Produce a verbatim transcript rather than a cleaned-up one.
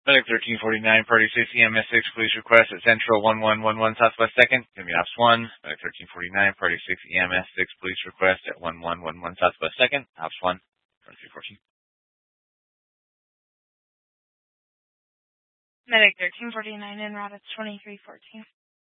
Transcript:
Medic thirteen forty-nine, Party six, E M S six, police request at Central one one one one Southwest second. Going to be Ops one. Medic thirteen forty-nine, Party six, E M S six, police request at one one one one Southwest second. Ops one. twenty-three fourteen. Medic thirteen forty-nine, en route at twenty-three fourteen.